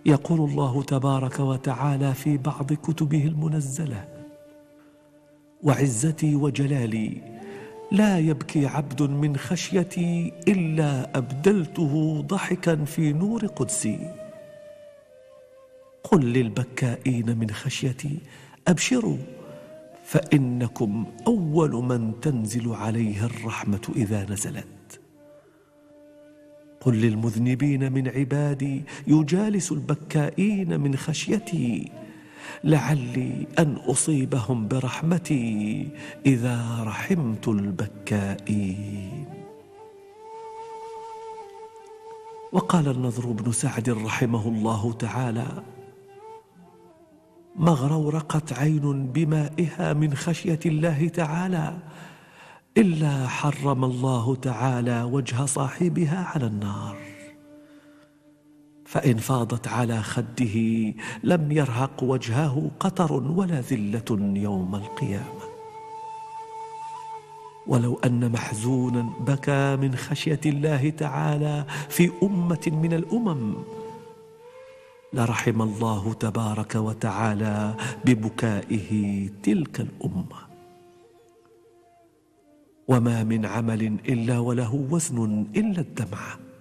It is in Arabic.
يقول الله تبارك وتعالى في بعض كتبه المنزلة: وعزتي وجلالي لا يبكي عبد من خشيتي إلا أبدلته ضحكا في نور قدسي. قل للبكائين من خشيتي: أبشروا فإنكم أول من تنزل عليه الرحمة إذا نزلت. قل للمذنبين من عبادي يجالس البكائين من خشيتي لعلي أن أصيبهم برحمتي إذا رحمت البكائين. وقال النضر بن سعد رحمه الله تعالى: ما اغرورقت عين بمائها من خشية الله تعالى إلا حرم الله تعالى وجه صاحبها على النار، فإن فاضت على خده لم يرهق وجهه قطر ولا ذلة يوم القيامة. ولو أن محزونا بكى من خشية الله تعالى في أمة من الأمم لرحم الله تبارك وتعالى ببكائه تلك الأمة. وما من عمل إلا وله وزن إلا الدمعة،